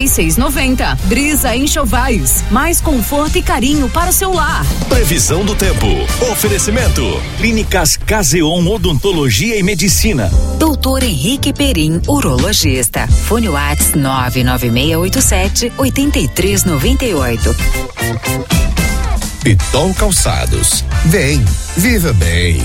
6,90. Brisa Enxovais, mais conforto e carinho para o seu lar. Previsão do tempo. Oferecimento. Clínicas Caseon Odontologia e Medicina. Doutor Henrique Perim, urologista. Fone WhatsApp 99687-8398. Pitol Calçados. Vem, viva bem.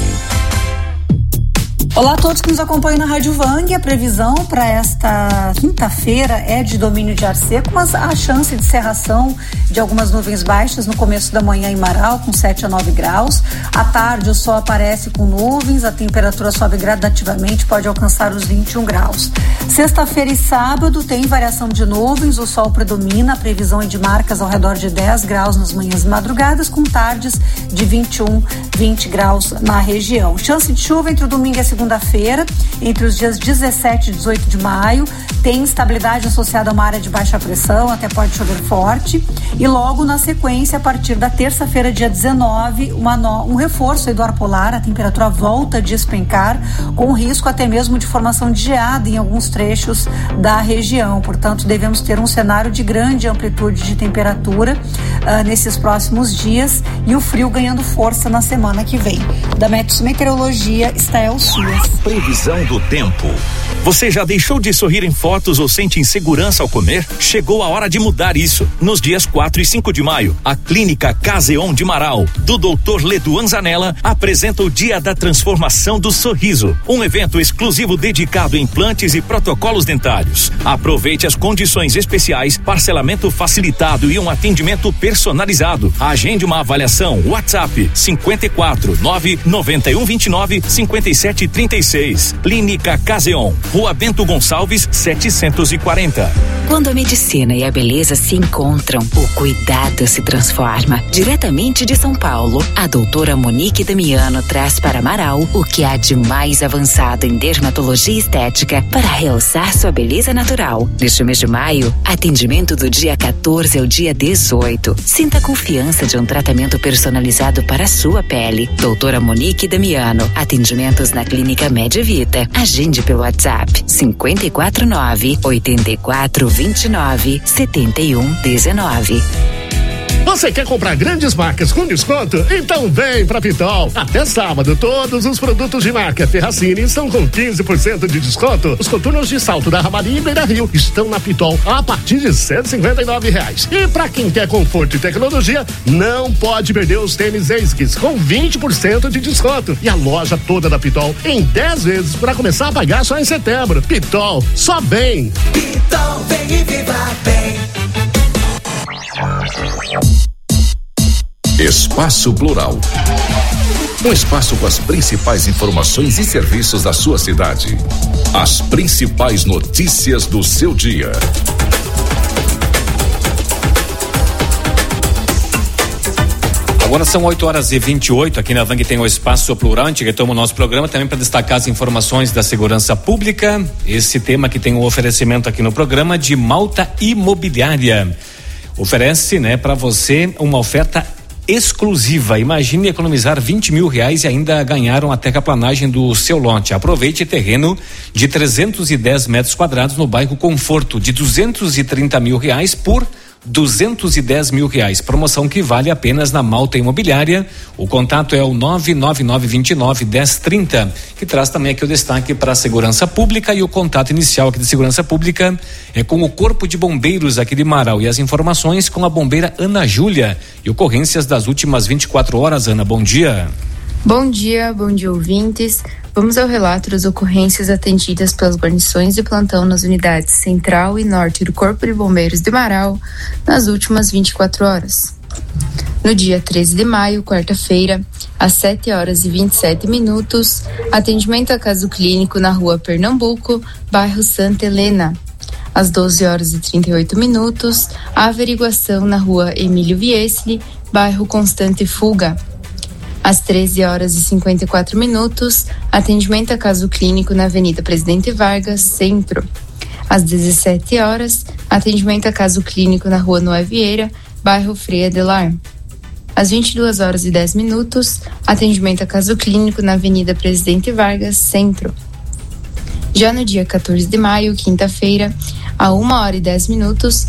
Olá a todos que nos acompanham na Rádio Vang. A previsão para esta quinta-feira é de domínio de ar seco, mas há chance de cerração de algumas nuvens baixas no começo da manhã em Marau, com 7 a 9 graus. À tarde o sol aparece com nuvens, a temperatura sobe gradativamente, pode alcançar os 21 graus. Sexta-feira e sábado tem variação de nuvens, o sol predomina, a previsão é de marcas ao redor de 10 graus nas manhãs e madrugadas, com tardes de 21, 20 graus na região. Chance de chuva entre o domingo e a segunda-feira, entre os dias 17 e 18 de maio, tem instabilidade associada a uma área de baixa pressão, até pode chover forte, e logo na sequência, a partir da terça-feira, dia 19, um reforço do ar polar, a temperatura volta a despencar, com risco até mesmo de formação de geada em alguns trechos da região. Portanto, devemos ter um cenário de grande amplitude de temperatura nesses próximos dias, e o frio ganhando força na semana que vem. Da Metsu Meteorologia, Estael Suas. Previsão do tempo. Você já deixou de sorrir em fotos ou sente insegurança ao comer? Chegou a hora de mudar isso. Nos dias 4 e 5 de maio, a Clínica Caseon de Marau, do Dr. Leduan Zanella, apresenta o Dia da Transformação do Sorriso, um evento exclusivo dedicado a implantes e protocolos dentários. Aproveite as condições especiais, parcelamento facilitado e um atendimento personalizado. Agende uma avaliação. WhatsApp 54 991 29 57 36. Clínica Caseon, Rua Bento Gonçalves 740. Quando a medicina e a beleza se encontram, o cuidado se transforma. Diretamente de São Paulo, a doutora Monique Damiano traz para Marau o que há de mais avançado em dermatologia estética para realçar sua beleza natural. Neste mês de maio, atendimento do dia 14 ao dia 18. Sinta a confiança de um tratamento personalizado para a sua pele. Doutora Monique Damiano, atendimentos na Clínica Medvita. Agende pelo WhatsApp 549-8429-7119. Você quer comprar grandes marcas com desconto? Então vem pra Pitol. Até sábado, todos os produtos de marca Ferracini estão com 15% de desconto. Os coturnos de salto da Ramaria e Beira Rio estão na Pitol a partir de R$159. E pra quem quer conforto e tecnologia, não pode perder os tênis ASICS com 20% de desconto. E a loja toda da Pitol em 10 vezes para começar a pagar só em setembro. Pitol, só bem. Pitol, vem e viva bem. Espaço Plural. Um espaço com as principais informações e serviços da sua cidade. As principais notícias do seu dia. Agora são 8h28, aqui na Vang tem o Espaço Plural, a gente retoma o nosso programa também para destacar as informações da segurança pública. Esse tema que tem um oferecimento aqui no programa de Malta Imobiliária. Oferece, para você uma oferta exclusiva. Imagine economizar R$20 mil e ainda ganharam a terraplanagem do seu lote. Aproveite terreno de 310 metros quadrados no bairro Conforto, de R$230 mil por R$210 mil. Promoção que vale apenas na Malta Imobiliária. O contato é o 99929-1030, que traz também aqui o destaque para a segurança pública, e o contato inicial aqui de segurança pública é com o Corpo de Bombeiros aqui de Marau, e as informações com a bombeira Ana Júlia e ocorrências das últimas 24 horas. Ana, bom dia. Bom dia ouvintes. Vamos ao relato das ocorrências atendidas pelas guarnições de plantão nas unidades Central e Norte do Corpo de Bombeiros de Marau nas últimas 24 horas. No dia 13 de maio, quarta-feira, às 7h27, atendimento a caso clínico na rua Pernambuco, bairro Santa Helena. Às 12h38, a averiguação na rua Emílio Viesli, bairro Constante Fuga. Às 13h54, atendimento a caso clínico na Avenida Presidente Vargas, Centro. Às 17h, atendimento a caso clínico na Rua Noé Vieira, bairro Frei Adelar. Às 22h10, atendimento a caso clínico na Avenida Presidente Vargas, Centro. Já no dia 14 de maio, quinta-feira, a 1h10,